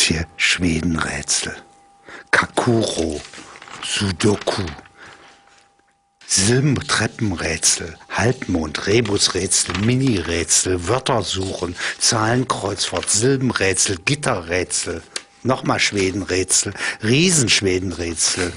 hier Schwedenrätsel, Kakuro, Sudoku, Silbentreppenrätsel, Halbmond, Rebusrätsel, Mini-Rätsel, Wörter suchen, Zahlenkreuzwort, Silbenrätsel, Gitterrätsel, nochmal Schwedenrätsel, Riesenschwedenrätsel,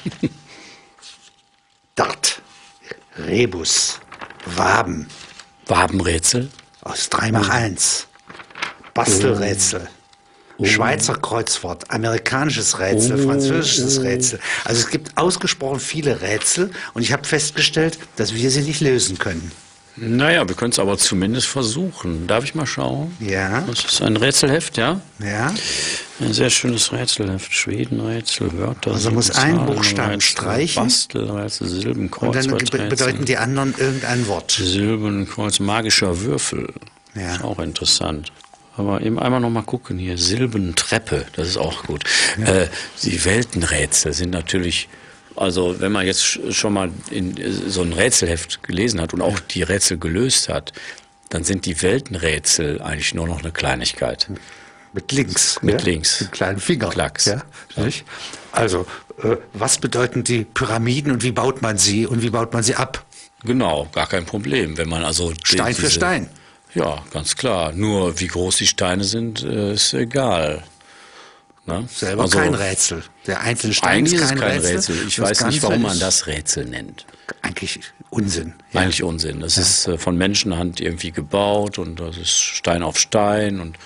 Dart, Rebus, Waben. Wabenrätsel? Aus 3x1. Bastelrätsel. Schweizer Kreuzwort, amerikanisches Rätsel, französisches Rätsel. Also es gibt ausgesprochen viele Rätsel und ich habe festgestellt, dass wir sie nicht lösen können. Naja, wir können es aber zumindest versuchen. Darf ich mal schauen? Ja. Das ist ein Rätselheft, ja? Ja. Ein sehr schönes Rätselheft. Schwedenrätsel, Wörter. Also muss ein Buchstaben streichen. Bastelrätsel, Und Silbenkreuzworträtsel. dann bedeuten die anderen irgendein Wort. Silbenkreuz, magischer Würfel. Ja. Ist auch interessant. Aber eben einmal noch mal gucken hier. Silbentreppe, das ist auch gut. Ja. Die Weltenrätsel sind natürlich, also wenn man jetzt schon mal in so ein Rätselheft gelesen hat und auch die Rätsel gelöst hat, dann sind die Weltenrätsel eigentlich nur noch eine Kleinigkeit. Mit links. Mit links. Mit kleinen Finger. Klacks. Ja, nicht? Also, was bedeuten die Pyramiden und wie baut man sie ab? Genau, gar kein Problem. Wenn man also Stein für Stein. Ja, ganz klar. Nur wie groß die Steine sind, ist egal. Ne? Selber also, kein Rätsel. Der einzelne Stein eigentlich ist kein Rätsel. Ich weiß nicht, warum man das Rätsel nennt. Eigentlich Unsinn. Ja. Eigentlich Unsinn. Das ist von Menschenhand irgendwie gebaut und das ist Stein auf Stein und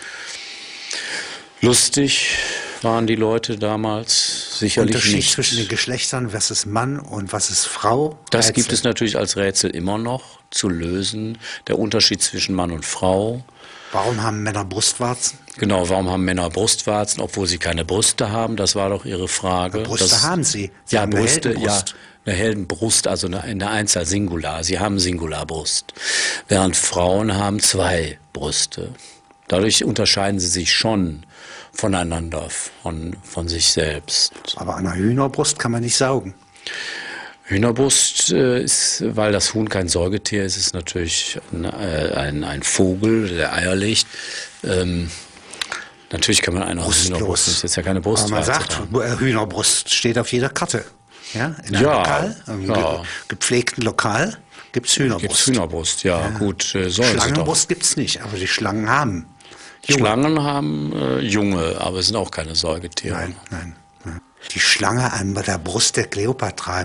lustig waren die Leute damals sicherlich Unterschied nicht. Zwischen den Geschlechtern, was ist Mann und was ist Frau? Das Rätsel. gibt es natürlich als Rätsel immer noch zu lösen. Der Unterschied zwischen Mann und Frau. Warum haben Männer Brustwarzen? Genau, warum haben Männer Brustwarzen, obwohl sie keine Brüste haben? Das war doch ihre Frage. Brüste haben sie. Sie haben Brüste, ja. Eine Heldenbrust, also in der Einzahl Singular. Sie haben Singularbrust. Während Frauen haben 2 Brüste. Dadurch unterscheiden sie sich schon voneinander, von sich selbst. Aber an einer Hühnerbrust kann man nicht saugen. Hühnerbrust ist, weil das Huhn kein Säugetier ist, ist natürlich ein Vogel, der Eier legt. Natürlich kann man eine Hühnerbrust, das ist jetzt ja keine Brustwarze. Aber man sagt, Hühnerbrust steht auf jeder Karte. Ja, in einem Lokal, einem gepflegten Lokal gibt's Hühnerbrust. Gibt's Hühnerbrust, ja. Gut. Schlangenbrust gibt's nicht, aber die Schlangen haben Junge. Schlangen haben Junge, aber es sind auch keine Säugetiere. Nein. Die Schlange an der Brust der Kleopatra